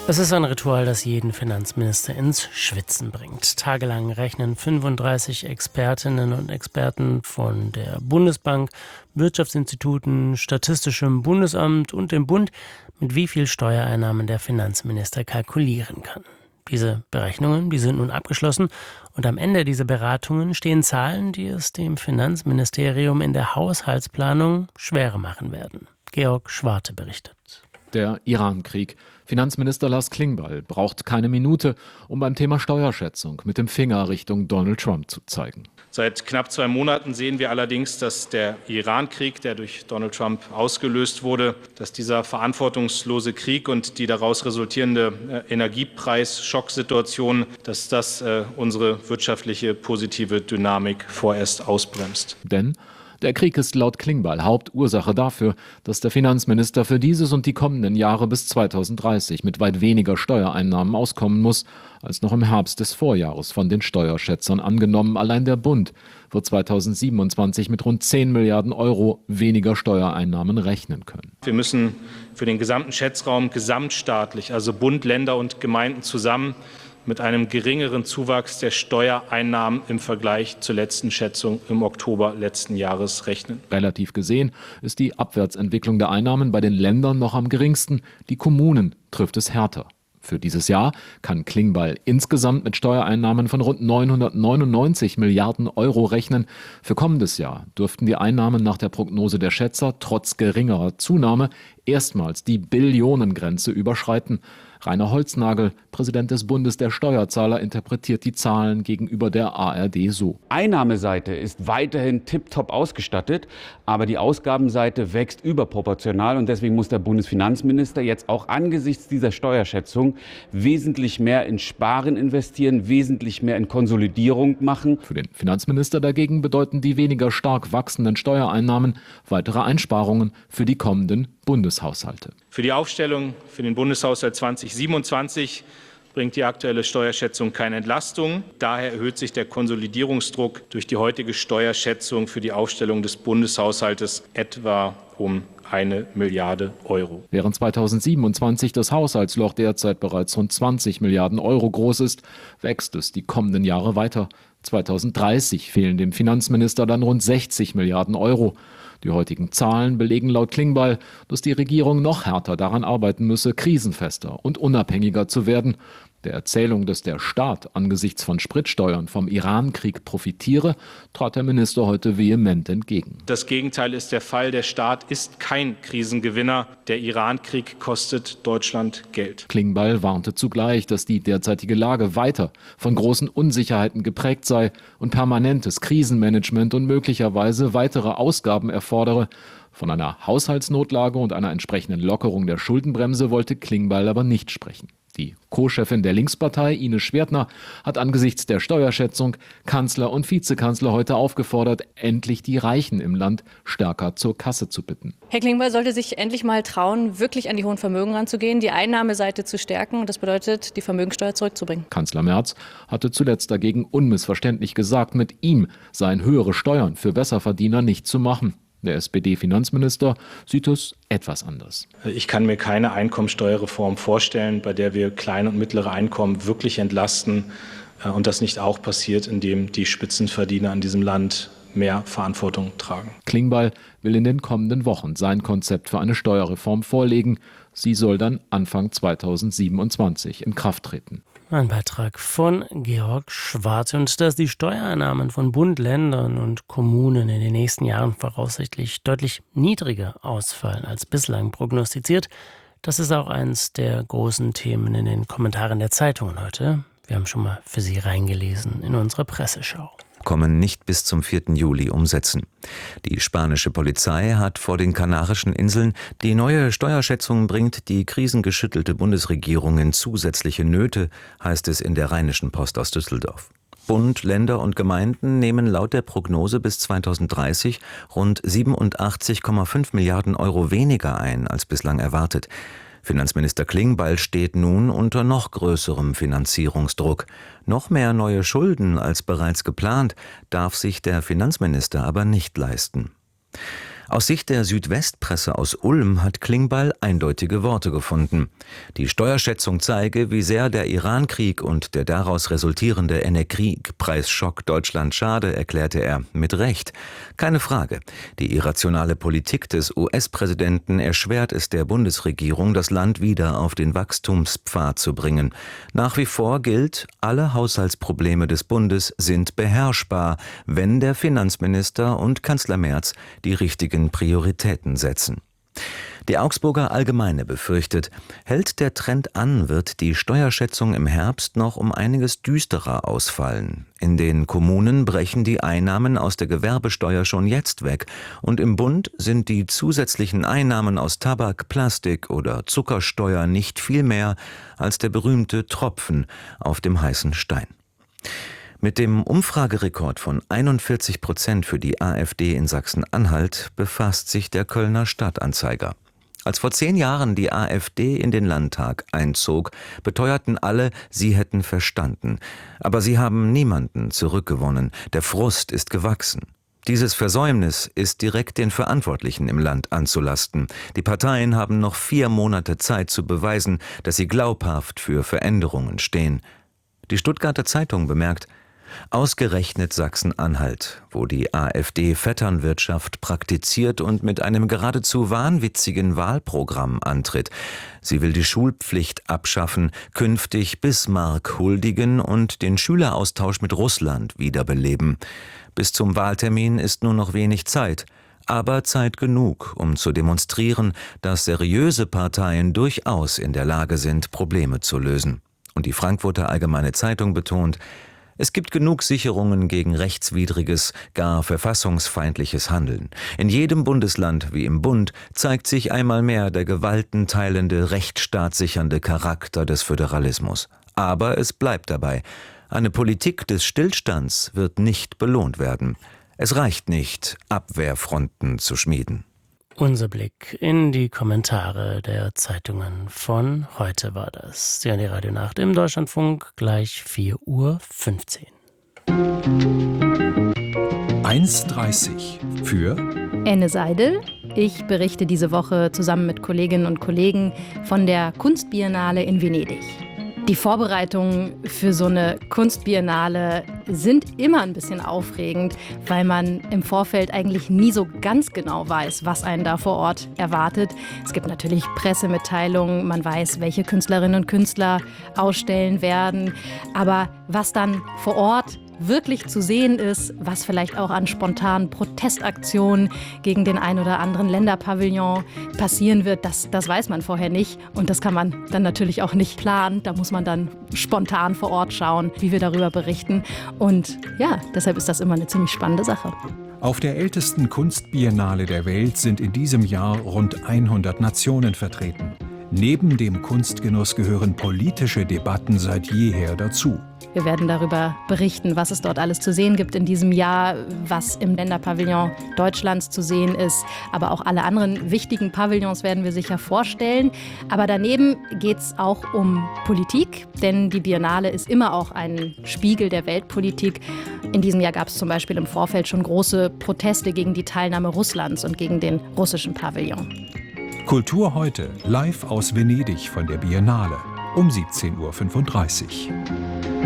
Es ist ein Ritual, das jeden Finanzminister ins Schwitzen bringt. Tagelang rechnen 35 Expertinnen und Experten von der Bundesbank, Wirtschaftsinstituten, Statistischem Bundesamt und dem Bund, mit wie viel Steuereinnahmen der Finanzminister kalkulieren kann. Diese Berechnungen, die sind nun abgeschlossen und am Ende dieser Beratungen stehen Zahlen, die es dem Finanzministerium in der Haushaltsplanung schwerer machen werden. Georg Schwarte berichtet. Der Iran-Krieg. Finanzminister Lars Klingbeil braucht keine Minute, um beim Thema Steuerschätzung mit dem Finger Richtung Donald Trump zu zeigen. Seit knapp 2 Monaten sehen wir allerdings, dass der Iran-Krieg, der durch Donald Trump ausgelöst wurde, dass dieser verantwortungslose Krieg und die daraus resultierende Energiepreis-Schocksituation, dass das unsere wirtschaftliche positive Dynamik vorerst ausbremst. Denn der Krieg ist laut Klingbeil Hauptursache dafür, dass der Finanzminister für dieses und die kommenden Jahre bis 2030 mit weit weniger Steuereinnahmen auskommen muss, als noch im Herbst des Vorjahres von den Steuerschätzern angenommen. Allein der Bund wird 2027 mit rund 10 Milliarden Euro weniger Steuereinnahmen rechnen können. Wir müssen für den gesamten Schätzraum gesamtstaatlich, also Bund, Länder und Gemeinden zusammen, mit einem geringeren Zuwachs der Steuereinnahmen im Vergleich zur letzten Schätzung im Oktober letzten Jahres rechnen. Relativ gesehen ist die Abwärtsentwicklung der Einnahmen bei den Ländern noch am geringsten. Die Kommunen trifft es härter. Für dieses Jahr kann Klingbeil insgesamt mit Steuereinnahmen von rund 999 Milliarden Euro rechnen. Für kommendes Jahr dürften die Einnahmen nach der Prognose der Schätzer trotz geringerer Zunahme erstmals die Billionengrenze überschreiten. Rainer Holznagel, Präsident des Bundes der Steuerzahler, interpretiert die Zahlen gegenüber der ARD so. Einnahmeseite ist weiterhin tipptopp ausgestattet, aber die Ausgabenseite wächst überproportional und deswegen muss der Bundesfinanzminister jetzt auch angesichts dieser Steuerschätzung wesentlich mehr in Sparen investieren, wesentlich mehr in Konsolidierung machen. Für den Finanzminister dagegen bedeuten die weniger stark wachsenden Steuereinnahmen weitere Einsparungen für die kommenden Bundeshaushalte. Für die Aufstellung für den Bundeshaushalt 2027 bringt die aktuelle Steuerschätzung keine Entlastung. Daher erhöht sich der Konsolidierungsdruck durch die heutige Steuerschätzung für die Aufstellung des Bundeshaushaltes etwa um 1 Milliarde Euro. Während 2027 das Haushaltsloch derzeit bereits rund 20 Milliarden Euro groß ist, wächst es die kommenden Jahre weiter. 2030 fehlen dem Finanzminister dann rund 60 Milliarden Euro. Die heutigen Zahlen belegen laut Klingbeil, dass die Regierung noch härter daran arbeiten müsse, krisenfester und unabhängiger zu werden. Der Erzählung, dass der Staat angesichts von Spritsteuern vom Iran-Krieg profitiere, trat der Minister heute vehement entgegen. Das Gegenteil ist der Fall. Der Staat ist kein Krisengewinner. Der Iran-Krieg kostet Deutschland Geld. Klingbeil warnte zugleich, dass die derzeitige Lage weiter von großen Unsicherheiten geprägt sei und permanentes Krisenmanagement und möglicherweise weitere Ausgaben erfordere. Von einer Haushaltsnotlage und einer entsprechenden Lockerung der Schuldenbremse wollte Klingbeil aber nicht sprechen. Die Co-Chefin der Linkspartei, Ines Schwertner, hat angesichts der Steuerschätzung Kanzler und Vizekanzler heute aufgefordert, endlich die Reichen im Land stärker zur Kasse zu bitten. Herr Klingbeil sollte sich endlich mal trauen, wirklich an die hohen Vermögen ranzugehen, die Einnahmeseite zu stärken. Das bedeutet, die Vermögensteuer zurückzubringen. Kanzler Merz hatte zuletzt dagegen unmissverständlich gesagt, mit ihm seien höhere Steuern für Besserverdiener nicht zu machen. Der SPD-Finanzminister sieht es etwas anders. Ich kann mir keine Einkommensteuerreform vorstellen, bei der wir kleine und mittlere Einkommen wirklich entlasten und das nicht auch passiert, indem die Spitzenverdiener in diesem Land mehr Verantwortung tragen. Klingbeil will in den kommenden Wochen sein Konzept für eine Steuerreform vorlegen. Sie soll dann Anfang 2027 in Kraft treten. Ein Beitrag von Georg Schwarte. Und dass die Steuereinnahmen von Bund, Ländern und Kommunen in den nächsten Jahren voraussichtlich deutlich niedriger ausfallen als bislang prognostiziert, das ist auch eins der großen Themen in den Kommentaren der Zeitungen heute. Wir haben schon mal für Sie reingelesen in unsere Presseschau. Kommen nicht bis zum 4. Juli umsetzen. Die spanische Polizei hat vor den Kanarischen Inseln die neue Steuerschätzung bringt die krisengeschüttelte Bundesregierung in zusätzliche Nöte, heißt es in der Rheinischen Post aus Düsseldorf. Bund, Länder und Gemeinden nehmen laut der Prognose bis 2030 rund 87,5 Milliarden Euro weniger ein als bislang erwartet. Finanzminister Klingbeil steht nun unter noch größerem Finanzierungsdruck. Noch mehr neue Schulden als bereits geplant darf sich der Finanzminister aber nicht leisten. Aus Sicht der Südwestpresse aus Ulm hat Klingbeil eindeutige Worte gefunden. Die Steuerschätzung zeige, wie sehr der Irankrieg und der daraus resultierende Energiepreisschock Deutschland schade, erklärte er mit Recht. Keine Frage. Die irrationale Politik des US-Präsidenten erschwert es der Bundesregierung, das Land wieder auf den Wachstumspfad zu bringen. Nach wie vor gilt, alle Haushaltsprobleme des Bundes sind beherrschbar, wenn der Finanzminister und Kanzler Merz die richtigen Prioritäten setzen. Die Augsburger Allgemeine befürchtet, hält der Trend an, wird die Steuerschätzung im Herbst noch um einiges düsterer ausfallen. In den Kommunen brechen die Einnahmen aus der Gewerbesteuer schon jetzt weg und im Bund sind die zusätzlichen Einnahmen aus Tabak, Plastik oder Zuckersteuer nicht viel mehr als der berühmte Tropfen auf dem heißen Stein. Mit dem Umfragerekord von 41% für die AfD in Sachsen-Anhalt befasst sich der Kölner Stadtanzeiger. Als vor 10 Jahren die AfD in den Landtag einzog, beteuerten alle, sie hätten verstanden. Aber sie haben niemanden zurückgewonnen. Der Frust ist gewachsen. Dieses Versäumnis ist direkt den Verantwortlichen im Land anzulasten. Die Parteien haben noch 4 Monate Zeit zu beweisen, dass sie glaubhaft für Veränderungen stehen. Die Stuttgarter Zeitung bemerkt, ausgerechnet Sachsen-Anhalt, wo die AfD Vetternwirtschaft praktiziert und mit einem geradezu wahnwitzigen Wahlprogramm antritt. Sie will die Schulpflicht abschaffen, künftig Bismarck huldigen und den Schüleraustausch mit Russland wiederbeleben. Bis zum Wahltermin ist nur noch wenig Zeit, aber Zeit genug, um zu demonstrieren, dass seriöse Parteien durchaus in der Lage sind, Probleme zu lösen. Und die Frankfurter Allgemeine Zeitung betont, es gibt genug Sicherungen gegen rechtswidriges, gar verfassungsfeindliches Handeln. In jedem Bundesland wie im Bund zeigt sich einmal mehr der gewaltenteilende, rechtsstaatssichernde Charakter des Föderalismus. Aber es bleibt dabei. Eine Politik des Stillstands wird nicht belohnt werden. Es reicht nicht, Abwehrfronten zu schmieden. Unser Blick in die Kommentare der Zeitungen von heute war das. Sie hören die Radionacht im Deutschlandfunk, gleich 4:15 Uhr. 1:30 für Enne Seidel. Ich berichte diese Woche zusammen mit Kolleginnen und Kollegen von der Kunstbiennale in Venedig. Die Vorbereitungen für so eine Kunstbiennale sind immer ein bisschen aufregend, weil man im Vorfeld eigentlich nie so ganz genau weiß, was einen da vor Ort erwartet. Es gibt natürlich Pressemitteilungen, man weiß, welche Künstlerinnen und Künstler ausstellen werden. Aber was dann vor Ort wirklich zu sehen ist, was vielleicht auch an spontanen Protestaktionen gegen den ein oder anderen Länderpavillon passieren wird, das weiß man vorher nicht. Und das kann man dann natürlich auch nicht planen. Da muss man dann spontan vor Ort schauen, wie wir darüber berichten. Und ja, deshalb ist das immer eine ziemlich spannende Sache. Auf der ältesten Kunstbiennale der Welt sind in diesem Jahr rund 100 Nationen vertreten. Neben dem Kunstgenuss gehören politische Debatten seit jeher dazu. Wir werden darüber berichten, was es dort alles zu sehen gibt in diesem Jahr, was im Länderpavillon Deutschlands zu sehen ist. Aber auch alle anderen wichtigen Pavillons werden wir sicher vorstellen. Aber daneben geht es auch um Politik, denn die Biennale ist immer auch ein Spiegel der Weltpolitik. In diesem Jahr gab es zum Beispiel im Vorfeld schon große Proteste gegen die Teilnahme Russlands und gegen den russischen Pavillon. Kultur heute, live aus Venedig von der Biennale um 17:35 Uhr.